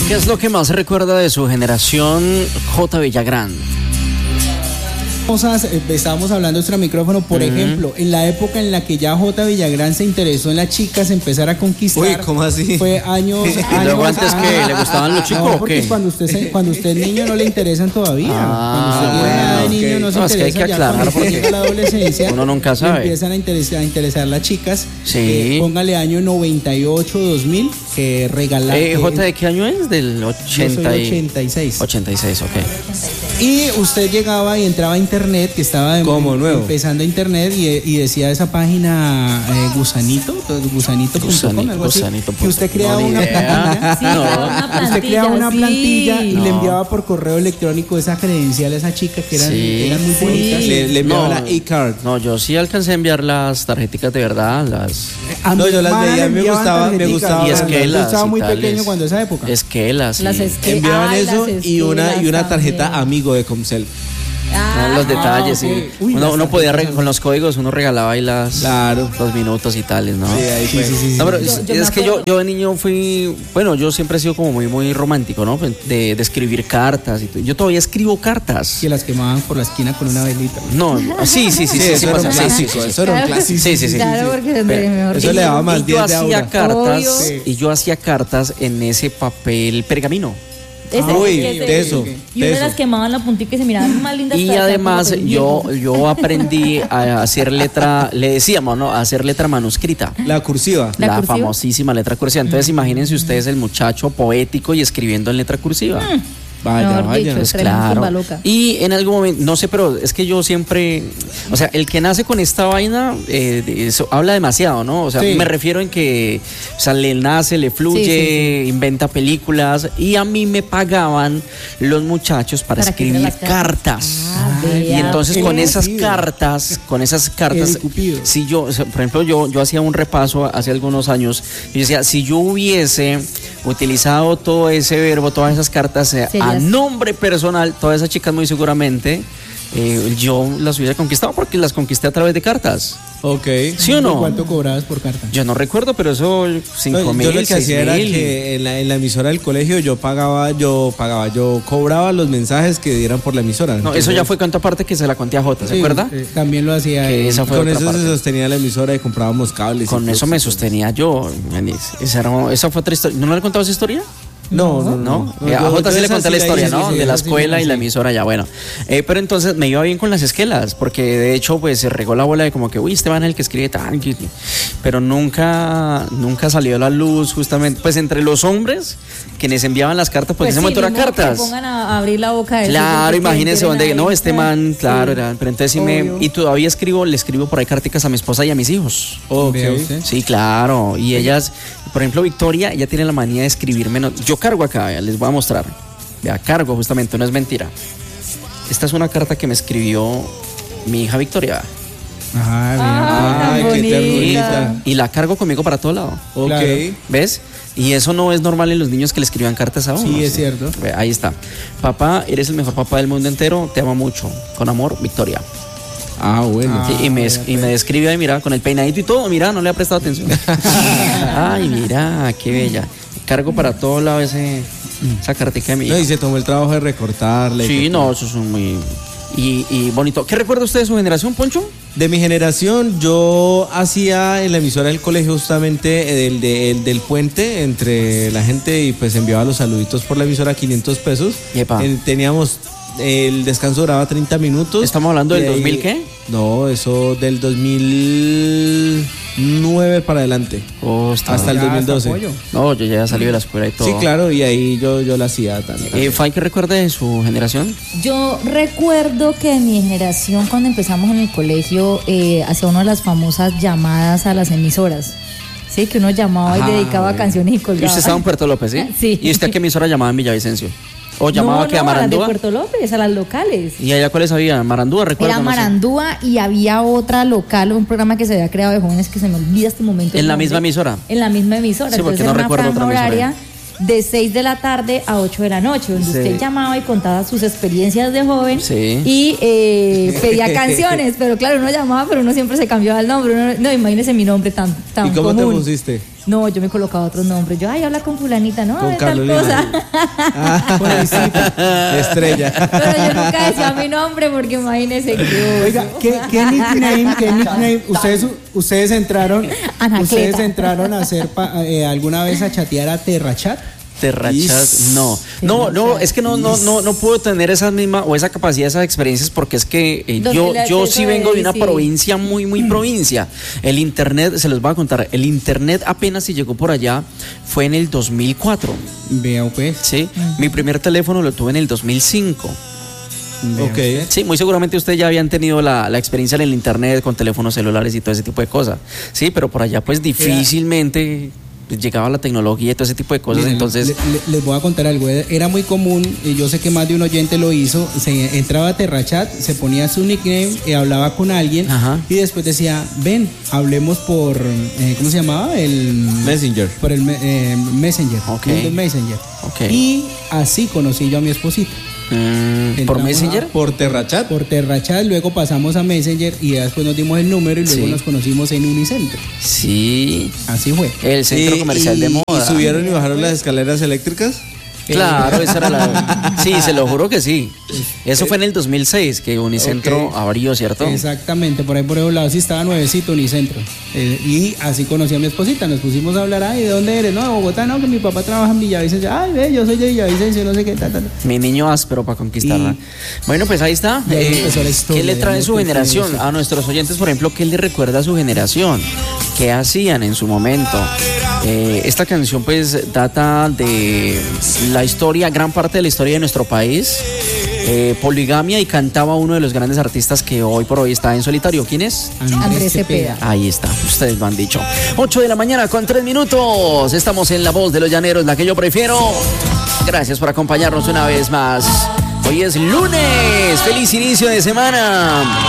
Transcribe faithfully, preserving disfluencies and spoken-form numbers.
¿Qué es lo que más recuerda de su generación, J. Villagrán? Cosas, eh, estábamos hablando extra micrófono, por uh-huh. ejemplo, en la época en la que ya J. Villagrán se interesó en las chicas, empezar a conquistar. Uy, ¿cómo así? Fue años, ¿Y años luego antes años, que le gustaban los chicos no, o qué? Cuando usted, se, cuando usted es niño no le interesan todavía. Ah, cuando usted tiene edad de niño okay. no se no, es que interesa. hay que aclarar ya cuando llega la adolescencia, uno nunca sabe. Empiezan a interesar, a interesar las chicas. Sí. Eh, póngale año noventa y ocho, dos mil, que regalar. Eh, ¿J de qué año es? Del ochenta y... ochenta y seis. ochenta y seis, ok. Y usted llegaba y entraba a internet, que estaba de como nuevo. empezando internet y, y decía esa página eh, gusanito, gusanito punto com, Gusanito, algo así, gusanito. que usted creaba no, una plantilla, sí, no. una plantilla, usted creaba una plantilla sí. y no. le enviaba por correo electrónico esa credencial a esa chica que eran, Sí. eran muy bonitas. Sí. Le, le enviaba No. la e-card. No, yo sí alcancé a enviar las tarjeticas de verdad, las A No, mi yo las hermana veía, le me enviaban gustaba, me tarjeticas. gustaba. y esquelas. Yo estaba y muy tales. pequeño cuando esa época. Esquelas, sí. Las esque- Enviaban Ay, eso las y una y una esquelas tarjeta también. amigo de Comcel. Ah, los detalles, sí. ok. Uy, uno las uno podía, tarjetas. con los códigos, uno regalaba ahí las Claro. los minutos y tales, ¿no? Sí, ahí fue. Sí, sí, sí. No, pero Yo- es, yo me es que yo, acuerdo. yo de niño fui, bueno, yo siempre he sido como muy, muy romántico, ¿no? De, de escribir cartas. Y todo. Yo todavía escribo cartas. Que las quemaban por la esquina con una velita. No, sí, sí, sí, sí, sí, eso era un pasa, sí, sí, clásico, sí. eso era un Claro. clásico. Sí, sí, sí. Claro, porque Pero- mejor eso dicho. le daba más Y yo diez de hacía aura. cartas Obvio. y yo hacía cartas en ese papel pergamino. Ese- Uy, ese- de eso. Y una de de las eso. quemaban la puntita y se miraban más lindas. Y para hacer además papel yo, viejo. yo aprendí a hacer letra, le decíamos, ¿no? A hacer letra manuscrita. La cursiva. ¿La La, cursiva? famosísima letra cursiva. Entonces imagínense ustedes el muchacho poético y escribiendo en letra cursiva. Vaya, Mejor vaya. dicho. Pues Tremenda claro. tumba loca. Y en algún momento, no sé, pero es que yo siempre, o sea, el que nace con esta vaina, eh, de eso habla demasiado, ¿no? O sea, Sí. me refiero en que, o sea, le nace, le fluye, Sí, sí, inventa películas y a mí me pagaban los muchachos para, Para que escribir hicieran las cartas. Ah, Y vea, entonces el con esas Cupido. cartas, con esas cartas, El Cupido. si yo, o sea, por ejemplo, yo, yo hacía un repaso hace algunos años y decía, si yo hubiese utilizado todo ese verbo, todas esas cartas eh, a Serías- nombre personal, todas esas chicas muy seguramente eh, yo las hubiera conquistado porque las conquisté a través de cartas. Ok. ¿Sí o no? ¿Cuánto cobrabas por carta? Yo no recuerdo, pero eso cinco No, mil, yo lo que seis hacía era mil. que en la, en la emisora del colegio yo pagaba, yo pagaba, yo cobraba los mensajes que dieran por la emisora. No, eso ya fue cuanto aparte que se la conté a Jota, ¿se Sí, acuerda? eh, también lo hacía. Que él. esa fue Con otra eso parte. se sostenía la emisora y comprábamos cables. y Con eso me cosas. sostenía yo. Esa, era- esa fue otra historia. ¿No le he contado esa historia? No, no, ¿No? no. Eh, a yo- Jota yo sí le esa conté sí la historia, hice, ¿no? sí, de la esa sí escuela la y la hice. emisora ya, bueno. Eh, pero entonces me iba bien con las esquelas, porque de hecho, pues se regó la bola de como que, uy, Esteban es el que escribe tan. que- Pero nunca, nunca salió a la luz, justamente. Pues entre los hombres quienes enviaban las cartas, pues, en ese sí, momento ni eran modo que cartas. pongan a abrir la boca de Claro, imagínense donde, no, este man, claro, era. era, pero entonces sí me, Obvio. y todavía escribo, le escribo por ahí carticas a mi esposa y a mis hijos. Ok. Vea usted. Sí, claro, y ellas, por ejemplo, Victoria, ella tiene la manía de escribirme, no- yo cargo acá, vea, les voy a mostrar, vea, cargo justamente, no es mentira. Esta es una carta que me escribió mi hija Victoria, Ajá, bien. Ah, Ay, tan qué y, bonita. ternurita. y la cargo conmigo para todo lado, Ok. Claro. ¿ves? Y eso no es normal en los niños que le escriban cartas a uno. Sí, es cierto. Ve, ahí está. Papá, eres el mejor papá del mundo entero, te amo mucho. Con amor, Victoria. Ah, bueno. Ah, Sí, y, me, vea, y me describe ahí, mira, con el peinadito y todo, mira, no le ha prestado atención. Ay, mira, qué bella. Cargo para todo lado ese, esa cartica de mi No, hija. y se tomó el trabajo de recortarla. y Sí, que- no, eso es un muy... Y, y bonito. ¿Qué recuerda usted de su generación, Poncho? De mi generación, yo hacía en la emisora del colegio justamente eh, del, del, del puente entre la gente y pues enviaba los saluditos por la emisora, quinientos pesos. Yepa. Eh, teníamos, el descanso duraba treinta minutos. ¿Estamos hablando del Y ahí- dos mil qué? No, eso del dos mil nueve para adelante. Oh, está- Hasta el Ya, dos mil doce. apoyo. No, yo ya salí de la escuela y todo. Sí, claro, y ahí yo, yo la hacía también. Eh, Fay, ¿qué recuerda de su generación? Yo recuerdo que en mi generación, cuando empezamos en el colegio, eh, hacía una de las famosas llamadas a las emisoras. Sí, que uno llamaba Ajá, y dedicaba bueno. canciones y Y colgaba. usted estaba en Puerto López, ¿sí? Sí. ¿Y usted a qué emisora llamaba en Villavicencio? ¿O llamaba no, que a no, a las de Marandúa? Puerto López, a las locales. ¿Y allá cuáles había? ¿Marandúa, recuerdo? Era no sé. Marandúa y había otra local, un programa que se había creado de jóvenes que se me olvida este momento. ¿En el la nombre. misma emisora? En la misma emisora. Sí, porque Entonces no era recuerdo una franja otra emisora. horaria de seis de la tarde a ocho de la noche, donde Sí. usted llamaba y contaba sus experiencias de joven Sí. y eh, pedía canciones, pero claro, uno llamaba, pero uno siempre se cambiaba el nombre. Uno- no, imagínese mi nombre tan, tan ¿Y cómo común. te pusiste? No, yo me colocaba otros nombres. Yo, ay, habla con fulanita, ¿no? Con De tal Carolina. cosa. Ah, por ahí sí. Estrella. Pero yo nunca decía mi nombre porque imagínese que... Oiga, ¿qué, qué nickname, qué nickname? Ustedes, ustedes entraron, Anacleta. ustedes entraron a hacer pa- eh, alguna vez a chatear a Terrachat. Terrachat, no. No, no, es que no, no, no, no puedo tener esa misma o esa capacidad, esas experiencias, porque es que eh, Donde yo, el yo acceso sí vengo de una es, sí. provincia muy, muy provincia. El internet, se los voy a contar, el internet apenas si llegó por allá fue en el dos mil cuatro. Vea pues. ¿Sí? Mi primer teléfono lo tuve en el dos mil cinco. Vea Ok. usted. Sí, muy seguramente ustedes ya habían tenido la, la experiencia en el internet con teléfonos celulares y todo ese tipo de cosas. Sí, pero por allá pues difícilmente pues, llegaba la tecnología y todo ese tipo de cosas. Miren, Entonces, le- le- les voy a contar algo. Era muy común, y yo sé que más de un oyente lo hizo. Se entraba a Terrachat, se ponía su nickname y hablaba con alguien. Ajá. Y después decía, ven, hablemos por, eh, ¿cómo se llamaba? El Messenger. Por el me- eh, Messenger. Ok. Windows Messenger. Ok. Y así conocí yo a mi esposita. mm, ¿por Entramos Messenger? Por Terrachat. Por Terrachat, luego pasamos a Messenger y ya después nos dimos el número y luego Sí. nos conocimos en Unicentro. Sí, Así fue. el centro Y- comercial y- de moda. ¿Y subieron y bajaron las escaleras eléctricas? Claro, esa era la... Sí, se lo juro que sí. Eso fue en el dos mil seis que Unicentro Ok. abrió, ¿cierto? Exactamente, por ahí por esos lados sí estaba nuevecito Unicentro. Eh, y así conocí a mi esposita, nos pusimos a hablar, ay, ¿de dónde eres? No, de Bogotá, no, que mi papá trabaja en Villavicencio. Ay, ve, yo soy de Villavicencio, no sé qué, tal, tal. Mi niño áspero para conquistarla. Y- Bueno, pues ahí está. Y ahí Eh, empezó la historia, ¿Qué le ya trae no su te generación? pienso. A nuestros oyentes, por ejemplo, ¿qué le recuerda a su generación? ¿Qué hacían en su momento? Eh, esta canción pues data de la historia, gran parte de la historia de nuestro país. Eh, poligamia, y cantaba uno de los grandes artistas que hoy por hoy está en solitario. ¿Quién es? Andrés Cepeda. Ahí está, ustedes lo han dicho. ocho de la mañana con tres minutos. Estamos en La Voz de los Llaneros, la que yo prefiero. Gracias por acompañarnos una vez más. Hoy es lunes. Feliz inicio de semana.